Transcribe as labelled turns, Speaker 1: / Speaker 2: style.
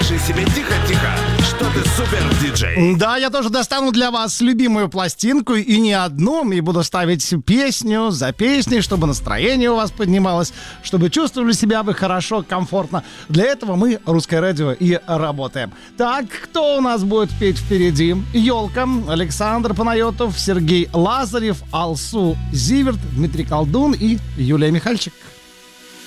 Speaker 1: Скажи себе тихо-тихо, что ты супер-диджей.
Speaker 2: Да, я тоже достану для вас любимую пластинку, и не одну, и буду ставить песню за песней, чтобы настроение у вас поднималось, чтобы чувствовали себя вы хорошо, комфортно. Для этого мы, Русское радио, и работаем. Так, кто у нас будет петь впереди? Ёлка, Александр Панайотов, Сергей Лазарев, Алсу Зиверт, Дмитрий Колдун и Юлия Михальчик.